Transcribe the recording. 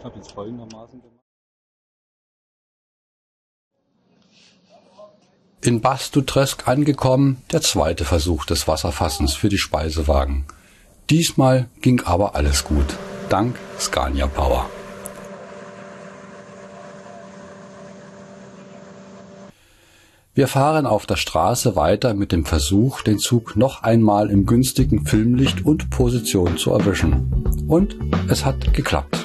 habe jetzt folgendermaßen gemacht. In Bastutresk angekommen, der zweite Versuch des Wasserfassens für die Speisewagen. Diesmal ging aber alles gut, dank Scania Power. Wir fahren auf der Straße weiter mit dem Versuch, den Zug noch einmal im günstigen Filmlicht und Position zu erwischen. Und es hat geklappt.